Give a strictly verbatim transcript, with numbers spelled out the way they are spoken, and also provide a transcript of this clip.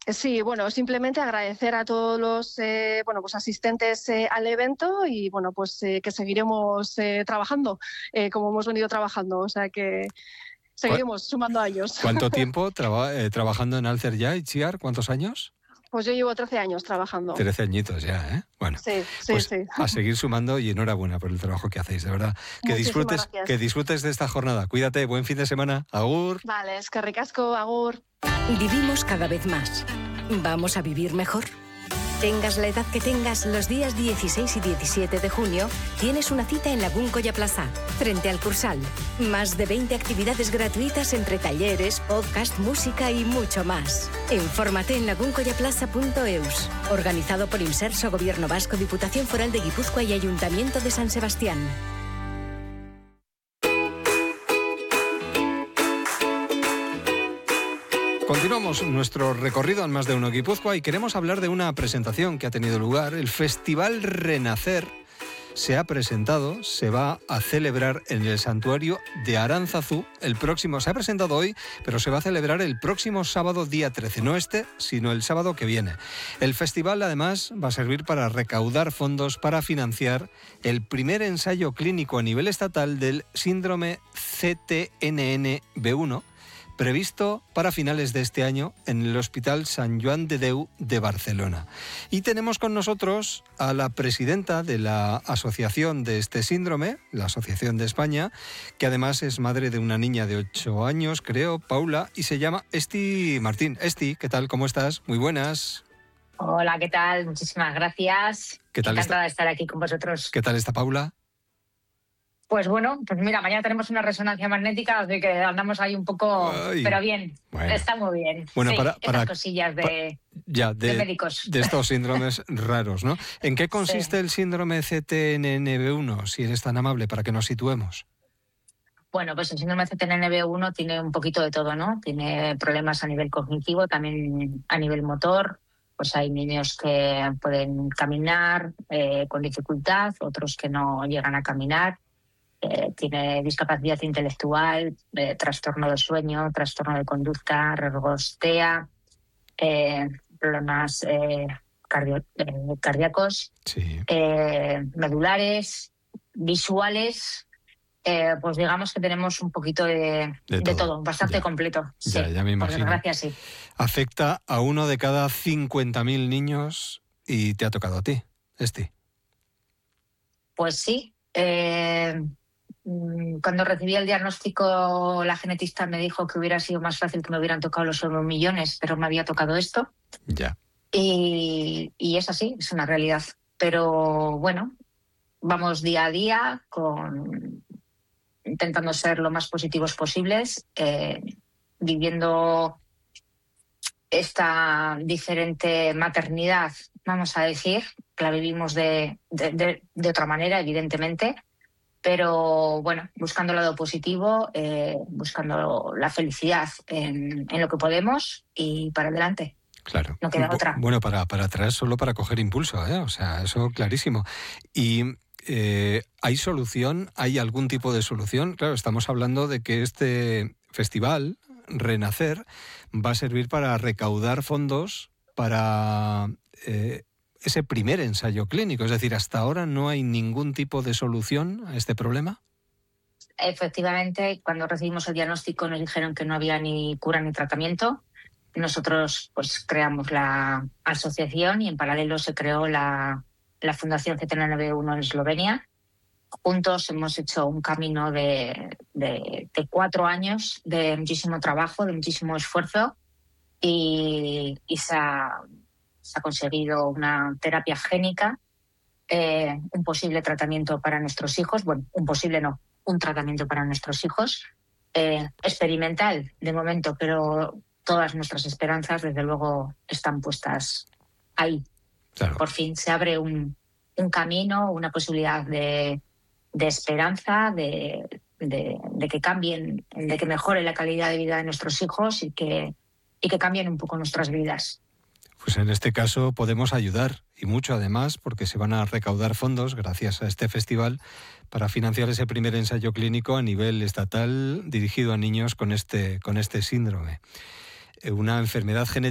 Sí, bueno, simplemente agradecer a todos los eh, bueno, pues asistentes eh, al evento y bueno, pues eh, que seguiremos eh, trabajando eh, como hemos venido trabajando, o sea que seguiremos sumando años. ¿Cuánto tiempo traba, eh, trabajando en Alcer ya, Itziar? ¿Cuántos años? Pues yo llevo trece años trabajando. trece añitos ya, ¿eh? Bueno, sí, sí, pues sí. a seguir sumando y enhorabuena por el trabajo que hacéis, de verdad. Que disfrutes, gracias. que disfrutes de esta jornada. Cuídate, buen fin de semana. Agur. Vale, es que ricasco, agur. Vivimos cada vez más. ¿Vamos a vivir mejor? Tengas la edad que tengas, los días dieciséis y diecisiete de junio tienes una cita en Lagún Colla Plaza, frente al Cursal. Más de veinte actividades gratuitas entre talleres, podcast, música y mucho más. Infórmate en laguncollaplaza punto eus. Organizado por Inserso, Gobierno Vasco, Diputación Foral de Guipúzcoa y Ayuntamiento de San Sebastián. Continuamos nuestro recorrido en Más de Uno Guipúzcoa y queremos hablar de una presentación que ha tenido lugar. El Festival Renacer se ha presentado, se va a celebrar en el Santuario de Aránzazu el próximo, se ha presentado hoy, pero se va a celebrar el próximo sábado día trece, no este, sino el sábado que viene. El festival además va a servir para recaudar fondos para financiar el primer ensayo clínico a nivel estatal del síndrome C T N N B uno, previsto para finales de este año en el Hospital Sant Joan de Déu de Barcelona. Y tenemos con nosotros a la presidenta de la asociación de este síndrome, la Asociación de España, que además es madre de una niña de ocho años, creo, Paula, y se llama Esti Martín. Esti, ¿qué tal? ¿Cómo estás? Muy buenas. Hola, ¿qué tal? Muchísimas gracias. ¿Qué tal Encantada está? de estar aquí con vosotros. ¿Qué tal está Paula? Pues bueno, pues mira, mañana tenemos una resonancia magnética, así que andamos ahí un poco, Ay, pero bien, bueno. está muy bien. Bueno, sí, para, para esas cosillas de, pa, ya, de, de médicos. De estos síndromes raros, ¿no? ¿En qué consiste Sí. el síndrome C T N N B uno, si eres tan amable, para que nos situemos? Bueno, pues el síndrome C T N N B uno tiene un poquito de todo, ¿no? Tiene problemas a nivel cognitivo, también a nivel motor. Pues hay niños que pueden caminar eh, con dificultad, otros que no llegan a caminar. Eh, tiene discapacidad intelectual, eh, trastorno del sueño, trastorno de conducta, rasgos T E A, eh, problemas eh, cardio, eh, cardíacos, sí. eh, medulares, visuales. Eh, pues digamos que tenemos un poquito de, de, de todo. todo, bastante ya. completo. Sí, ya, ya me imagino. Por desgracia, sí. Afecta a uno de cada cincuenta mil niños y te ha tocado a ti, Esti. Pues sí. Eh, Cuando recibí el diagnóstico, la genetista me dijo que hubiera sido más fácil que me hubieran tocado los millones, pero me había tocado esto. Ya. Y, y es así, es una realidad. Pero bueno, vamos día a día con, intentando ser lo más positivos posibles, eh, viviendo esta diferente maternidad, vamos a decir, que la vivimos de, de, de, de otra manera, evidentemente. Pero bueno, buscando el lado positivo, eh, buscando la felicidad en, en lo que podemos y para adelante. Claro. No queda otra. Bueno, para, para atrás solo para coger impulso, ¿eh? O sea, eso clarísimo. Y eh, ¿hay solución? ¿Hay algún tipo de solución? Claro, estamos hablando de que este festival, Renacer, va a servir para recaudar fondos para Eh, ese primer ensayo clínico. Es decir, hasta ahora no hay ningún tipo de solución a este problema. Efectivamente, cuando recibimos el diagnóstico nos dijeron que no había ni cura ni tratamiento. Nosotros pues creamos la asociación y en paralelo se creó la, la Fundación C T N N B uno en Eslovenia. Juntos hemos hecho un camino de, de, de cuatro años de muchísimo trabajo, de muchísimo esfuerzo y, y se ha se ha conseguido una terapia génica, eh, un posible tratamiento para nuestros hijos, bueno, un posible no, un tratamiento para nuestros hijos, eh, experimental de momento, pero todas nuestras esperanzas desde luego están puestas ahí. Claro. Por fin se abre un, un camino, una posibilidad de, de esperanza, de, de, de que cambien, de que mejore la calidad de vida de nuestros hijos y que, y que cambien un poco nuestras vidas. Pues en este caso podemos ayudar, y mucho además, porque se van a recaudar fondos gracias a este festival para financiar ese primer ensayo clínico a nivel estatal dirigido a niños con este, con este síndrome. Una enfermedad genética